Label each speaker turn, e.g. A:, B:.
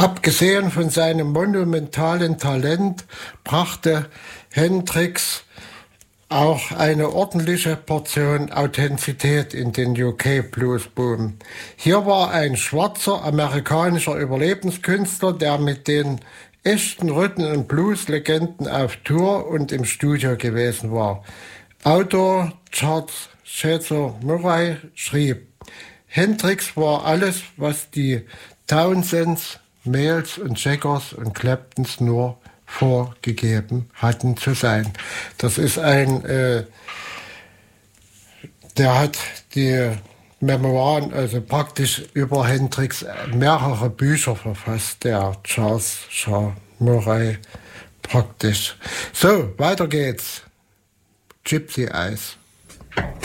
A: Abgesehen von seinem monumentalen Talent brachte Hendrix auch eine ordentliche Portion Authentizität in den UK Blues Boom. Hier war ein schwarzer amerikanischer Überlebenskünstler, der mit den echten Rhythm- und Blues-Legenden auf Tour und im Studio gewesen war. Autor Charles Cesar Murray schrieb: Hendrix war alles, was die Townsends, Mayalls und Jaggers und Claptons nur vorgegeben hatten zu sein. Das ist der hat die Memoiren, also praktisch über Hendrix, mehrere Bücher verfasst, der Charles Murray praktisch. So, weiter geht's. Gypsy Eyes.